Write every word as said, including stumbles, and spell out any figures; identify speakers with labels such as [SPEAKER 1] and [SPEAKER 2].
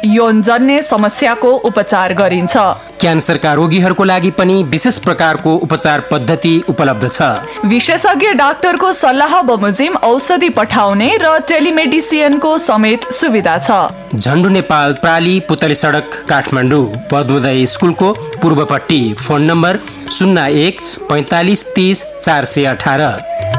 [SPEAKER 1] यौनजन्य समस्याको उपचार गरिन्छ।
[SPEAKER 2] क्यान्सरका रोगीहरूको लागि पनि विशेष प्रकारको उपचार पद्धति उपलब्ध छ।
[SPEAKER 1] विशेषज्ञ डाक्टरको सल्लाह बमोजिम औषधि पठाउने र टेलिमेडिसिनको समेत सुविधा छ।
[SPEAKER 2] झन्डु नेपाल प्राली पुतली सडक काठमाडौँ पद्मोदय स्कुलको पूर्वपट्टि। फोन नम्बर शून्य एक पैँतालिस तीस चार सय अठार।